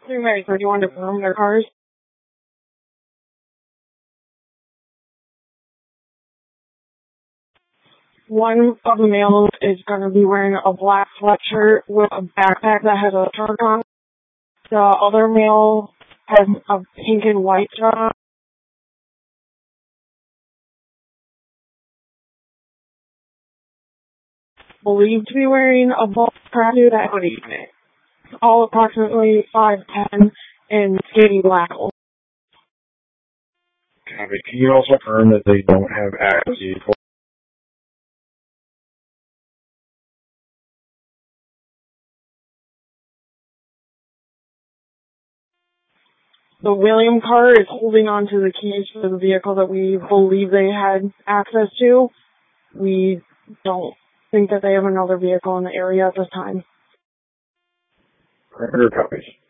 Right, so do you want to confirm their cars? One of the males is going to be wearing a black sweatshirt with a backpack that has a shirt on. The other male has a pink and white shirt on. Believed to be wearing a black tracksuit at hoodie. All approximately 5'10" and skinny black. Copy. Can you also confirm that they don't have access to vehicles? The William car is holding on to the keys for the vehicle that we believe they had access to. We don't think that they have another vehicle in the area at this time. Perimeter copies.